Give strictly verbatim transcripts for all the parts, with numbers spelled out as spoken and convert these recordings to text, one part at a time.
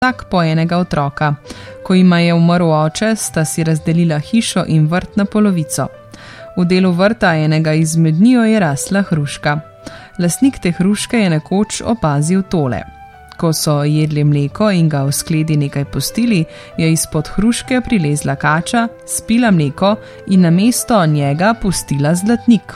vsak po enega otroka. Ko jima je umrl oče, sta si razdelila hišo in vrt na polovico. V delu vrta enega izmed njiju je rasla hruška. Lastnik te hruške je nekoč opazil tole. Ko so jedli mleko in ga v skledi nekaj pustili, je izpod hruške prilezla kača, spila mleko in namesto njega pustila zlatnik.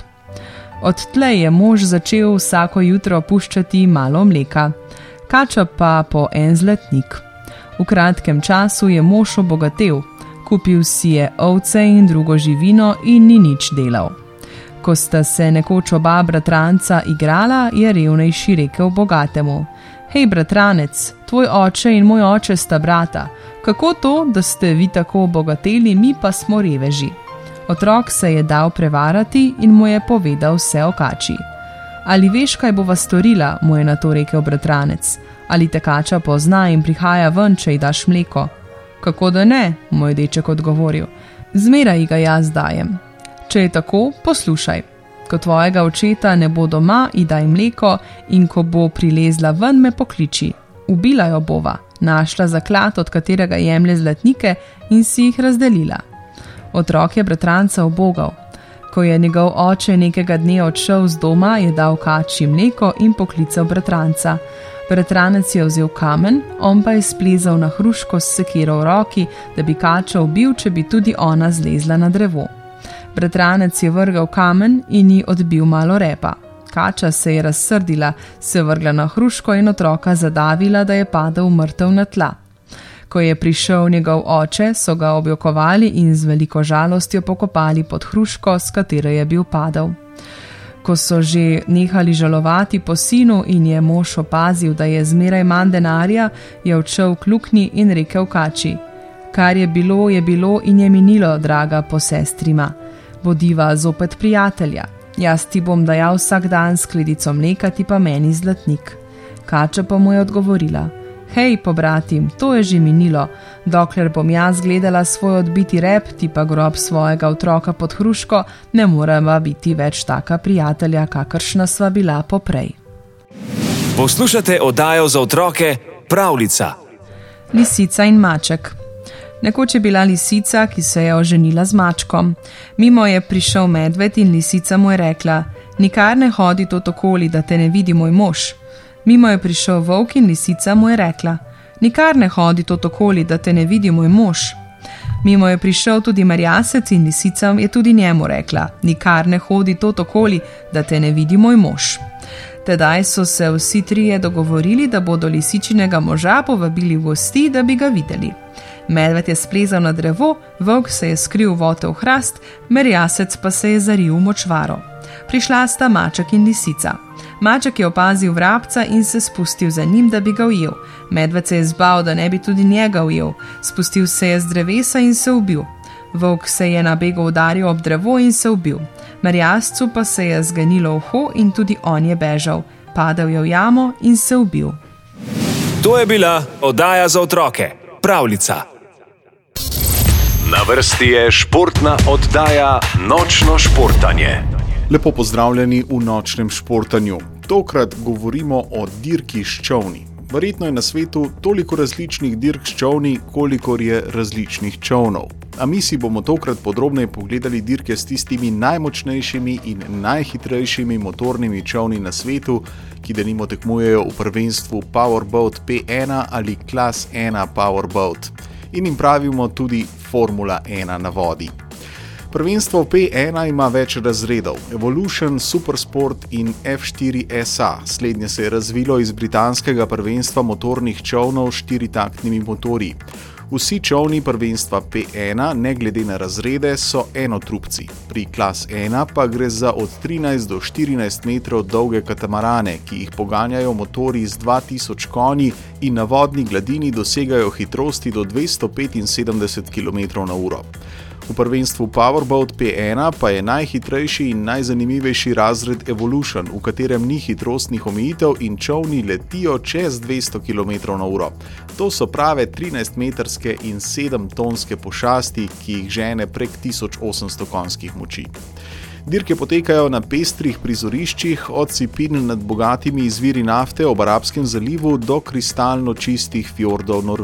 Odtlej je mož začel vsako jutro puščati malo mleka, kača pa po en zlatnik. V kratkem času je mož obogatel, kupil si je ovce in drugo živino in ni nič delal. Ko sta se nekoč oba bratranca igrala, je revnejši rekel bogatemu: Hej, bratranec, tvoj oče in moj oče sta brata. Kako to, da ste vi tako obogateli, mi pa smo reveži? Otrok se je dal prevarati in mu je povedal vse o kači. Ali veš, kaj bova storila, mu je na to rekel bratranec. Ali te kača pozna in prihaja ven, če ji daš mleko? Kako da ne, mu je deček odgovoril. Zmeraj ga jaz dajem. Če je tako, poslušaj. Ko tvojega očeta ne bo doma, ji daj mleko in ko bo prilezla ven, me pokliči. Ubila jo bova, našla zaklad, od katerega jemlje zlatnike in si jih razdelila. Otrok je bratranca ubogal. Ko je njegov oče nekega dne odšel z doma, je dal kači mleko in poklical bratranca. Bratranec je vzel kamen, on pa je splezal na hruško s sekiro v roki, da bi kačo ubil, če bi tudi ona zlezla na drevo. Bratranec je vrgal kamen in ji odbil malo repa. Kača se je razsrdila, se vrgla na hruško in otroka zadavila, da je padel mrtev na tla. Ko je prišel njegov oče, so ga objokovali in z veliko žalostjo pokopali pod hruško, s katero je bil padel. Ko so že nehali žalovati po sinu in je mož opazil, da je zmeraj manj denarja, je odšel k luknji in rekel kači: Kar je bilo, je bilo in je minilo, draga posestrima. Bodiva zopet prijatelja. Jaz ti bom dajal vsak dan skledico mleka, ti pa meni zlatnik. Kača pa mu je odgovorila: Hej, pobratim, to je že minilo. Dokler bom jaz gledala svoj odbiti rep, ti pa grob svojega otroka pod hruško, ne moreva biti več taka prijatelja, kakršna sva bila poprej. Poslušate oddajo za otroke Pravljica. Lisica in maček. Nekoč je bila lisica, ki se je oženila z mačkom. Mimo je prišel medved in lisica mu je rekla: Nikar ne hodi tot okoli, da te ne vidi moj mož. Mimo je prišel volk in lisica mu je rekla: Nikar ne hodi tot okoli, da te ne vidi moj mož. Mimo je prišel tudi merjasec in lisica je tudi njemu rekla: Nikar ne hodi tot okoli, da te ne vidi moj mož. Tedaj so se vsi trije dogovorili, da bodo lisičinega moža povabili v gosti, da bi ga videli. Medved je splezal na drevo, volk se je skril v votel hrast, merjasec pa se je zaril v močvaro. Prišla sta maček in lisica. Maček je opazil vrabca in se spustil za njim, da bi ga ujel. Medved se je zbal, da ne bi tudi njega ujel. Spustil se je z drevesa in se ubil. Volk se je na begu udaril ob drevo in se ubil. Merjascu pa se je zganilo uho in tudi on je bežal. Padel je v jamo in se ubil. To je bila oddaja za otroke Pravljica. Na vrsti je športna oddaja Nočno športanje. Lepo pozdravljeni v Nočnem športanju. Tokrat govorimo o dirki s čolni. Verjetno je na svetu toliko različnih dirk s čolni, kolikor je različnih čolnov. A mi si bomo tokrat podrobneje pogledali dirke s tistimi najmočnejšimi in najhitrejšimi motornimi čolni na svetu, ki denimo tekmujejo v prvenstvu Powerboat P ena ali Klas ena Powerboat. In jim pravimo tudi Formula ena na vodi. Prvenstvo P ena ima več razredov, Evolution, Supersport in F štiri S A. Slednje se je razvilo iz britanskega prvenstva motornih čolnov s štiritaktnimi motorji. Vsi čolni prvenstva P ena, ne glede na razrede, so enotrupci. Pri Klas ena pa gre za od trinajst do štirinajst metrov dolge katamarane, ki jih poganjajo motorji z dva tisoč konji in na vodni gladini dosegajo hitrosti do dvesto petinsedemdeset kilometrov na uro. V prvenstvu Powerboat P ena pa je najhitrejši in najzanimivejši razred Evolution, v katerem ni hitrostnih omejitev in čolni letijo čez dvesto kilometrov na uro. To so prave trinajstmetrske in sedemtonske pošasti, ki jih žene prek tisoč osemsto konjskih moči. Dirke potekajo na pestrih prizoriščih, od sipin nad bogatimi izviri nafte ob Arabskem zalivu do kristalno čistih fjordov Norveške.